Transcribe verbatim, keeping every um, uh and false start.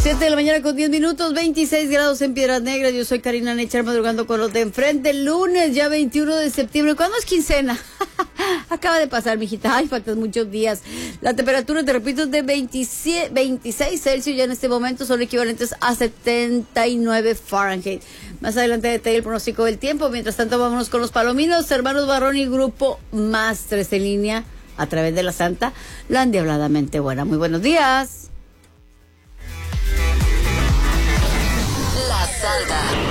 siete de la mañana con diez minutos, veintiséis grados en Piedras Negras. Yo soy Karina Nechar, madrugando con los de enfrente. Lunes, ya veintiuno de septiembre. ¿Cuándo es quincena? Acaba de pasar, mijita. Ay, faltan muchos días. La temperatura, te repito, es de veintisiete, veintiséis Celsius ya en este momento. Son equivalentes a setenta y nueve Fahrenheit. Más adelante detalle el pronóstico del tiempo. Mientras tanto, vámonos con los palominos. Hermanos Barrón y Grupo Más tres en línea a través de la Santa, la endiabladamente buena. Muy buenos días. La Santa.